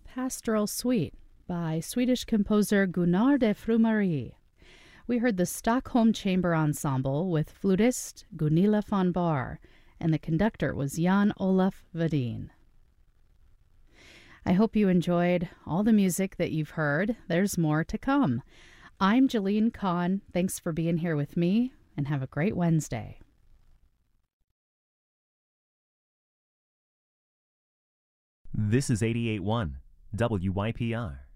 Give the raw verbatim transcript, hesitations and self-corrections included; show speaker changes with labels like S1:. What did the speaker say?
S1: Pastoral Suite by Swedish composer Gunnar de Frumarie. We heard the Stockholm Chamber Ensemble with flutist Gunilla von Bahr, and the conductor was Jan Olaf Vedin. I hope you enjoyed all the music that you've heard. There's more to come. I'm Jeline Kahn. Thanks for being here with me, and have a great Wednesday.
S2: This is eighty-eight point one W Y P R.